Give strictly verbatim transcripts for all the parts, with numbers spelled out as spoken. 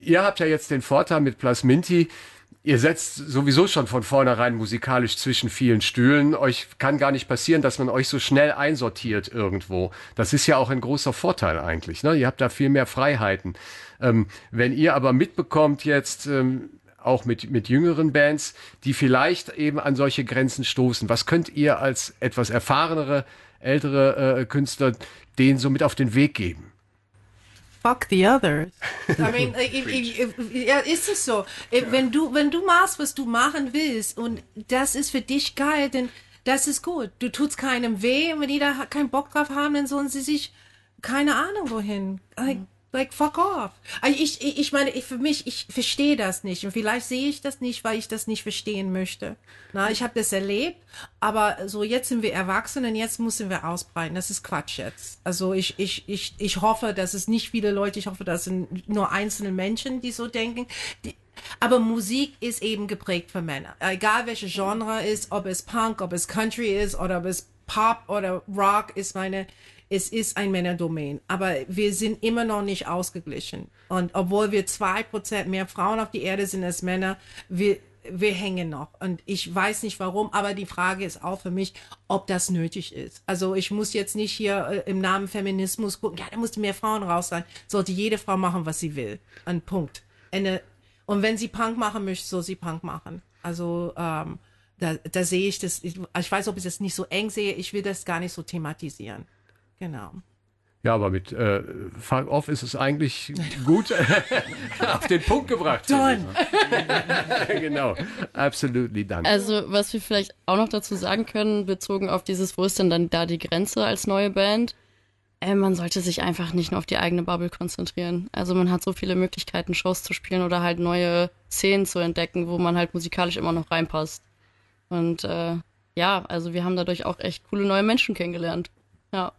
Ihr habt ja jetzt den Vorteil mit Plasminti, ihr setzt sowieso schon von vornherein musikalisch zwischen vielen Stühlen. Euch kann gar nicht passieren, dass man euch so schnell einsortiert irgendwo. Das ist ja auch ein großer Vorteil eigentlich. Ne? Ihr habt da viel mehr Freiheiten. Ähm, wenn ihr aber mitbekommt jetzt, ähm, auch mit, mit jüngeren Bands, die vielleicht eben an solche Grenzen stoßen, was könnt ihr als etwas erfahrenere, ältere äh, Künstler denen so mit auf den Weg geben? Fuck the others. I mean, if, if, if, ja, ist es so. Wenn du, wenn du machst, was du machen willst und das ist für dich geil, dann das ist gut. Du tust keinem weh und wenn die da keinen Bock drauf haben, dann sollen sie sich keine Ahnung wohin. Like, like fuck off. Ich, ich, ich meine, ich, für mich, ich verstehe das nicht und vielleicht sehe ich das nicht, weil ich das nicht verstehen möchte. Na, ich habe das erlebt, aber so jetzt sind wir erwachsen und jetzt müssen wir ausbreiten. Das ist Quatsch jetzt. Also ich, ich, ich, ich hoffe, dass es nicht viele Leute, ich hoffe, das sind nur einzelne Menschen, die so denken. Die, aber Musik ist eben geprägt von Männern. Egal welche Genre ist, ob es Punk, ob es Country ist oder ob es Pop oder Rock ist, meine, es ist ein Männerdomain. Aber wir sind immer noch nicht ausgeglichen. Und obwohl wir zwei Prozent mehr Frauen auf die Erde sind als Männer, wir, wir hängen noch. Und ich weiß nicht warum, aber die Frage ist auch für mich, ob das nötig ist. Also ich muss jetzt nicht hier äh, im Namen Feminismus gucken, ja, da mussten mehr Frauen raus sein. Sollte jede Frau machen, was sie will. Ein Punkt. Eine, und wenn sie Punk machen möchte, soll sie Punk machen. Also ähm, da, da sehe ich das, ich, ich weiß, ob ich das nicht so eng sehe, ich will das gar nicht so thematisieren. Genau. Ja, aber mit äh, Fuck Off ist es eigentlich gut auf den Punkt gebracht. Done. Genau, absolutely done. Also, was wir vielleicht auch noch dazu sagen können, bezogen auf dieses, wo ist denn dann da die Grenze als neue Band? Äh, man sollte sich einfach nicht nur auf die eigene Bubble konzentrieren. Also man hat so viele Möglichkeiten, Shows zu spielen oder halt neue Szenen zu entdecken, wo man halt musikalisch immer noch reinpasst. Und äh, ja, also wir haben dadurch auch echt coole neue Menschen kennengelernt. Ja.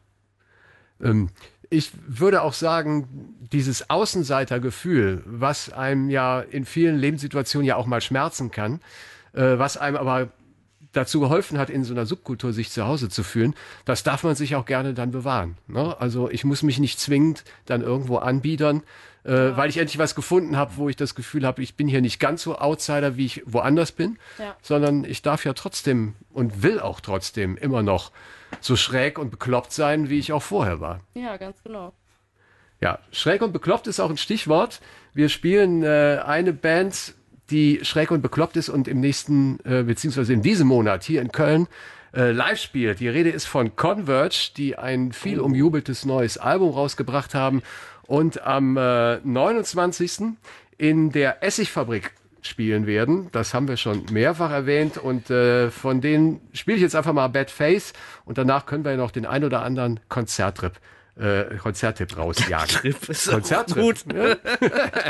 Ich würde auch sagen, dieses Außenseitergefühl, was einem ja in vielen Lebenssituationen ja auch mal schmerzen kann, was einem aber dazu geholfen hat, in so einer Subkultur sich zu Hause zu fühlen, das darf man sich auch gerne dann bewahren. Ne? Also ich muss mich nicht zwingend dann irgendwo anbiedern, äh, weil ich endlich was gefunden habe, wo ich das Gefühl habe, ich bin hier nicht ganz so Outsider, wie ich woanders bin, ja. Sondern ich darf ja trotzdem und will auch trotzdem immer noch so schräg und bekloppt sein, wie ich auch vorher war. Ja, ganz genau. Ja, schräg und bekloppt ist auch ein Stichwort. Wir spielen äh, eine Band, die schräg und bekloppt ist und im nächsten, äh, beziehungsweise in diesem Monat hier in Köln äh, live spielt. Die Rede ist von Converge, die ein viel umjubeltes neues Album rausgebracht haben und am äh, neunundzwanzigsten in der Essigfabrik spielen werden. Das haben wir schon mehrfach erwähnt und äh, von denen spiele ich jetzt einfach mal Bad Faith und danach können wir ja noch den ein oder anderen Konzerttrip, äh, Konzerttipp rausjagen. Trip ist Konzerttrip. gut. Ja?